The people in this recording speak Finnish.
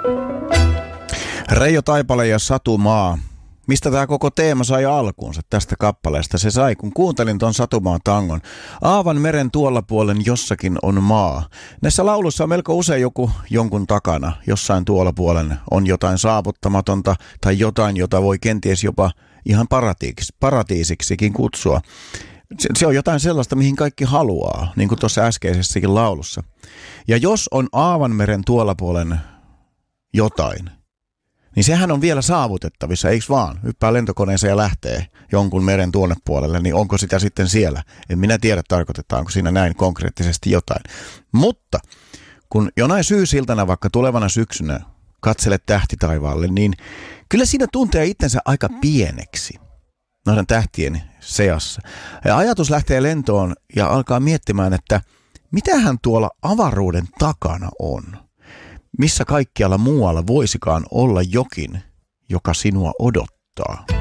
Reijo Taipale ja Satumaa. Mistä tämä koko teema sai alkuunsa tästä kappaleesta? Se sai, kun kuuntelin ton Satumaan tangon. Aavan meren tuolla puolen jossakin on maa. Näissä lauluissa on melko usein joku jonkun takana. Jossain tuolla puolen on jotain saavuttamatonta tai jotain, jota voi kenties jopa ihan paratiisiksikin kutsua. Se on jotain sellaista, mihin kaikki haluaa, niin kuin tuossa äskeisessäkin laulussa. Ja jos on Aavanmeren tuolla puolen jotain, niin sehän on vielä saavutettavissa, eikö vaan? Hyppää lentokoneeseen ja lähtee jonkun meren tuonne puolelle, niin onko sitä sitten siellä? En minä tiedä, tarkoitetaanko siinä näin konkreettisesti jotain. Mutta kun jonain syysiltana, vaikka tulevana syksynä, katselet tähtitaivaalle, niin kyllä siinä tuntee itsensä aika pieneksi noiden tähtien seassa. Ja ajatus lähtee lentoon ja alkaa miettimään, että mitähän tuolla avaruuden takana on? Missä kaikkialla muualla voisikaan olla jokin, joka sinua odottaa?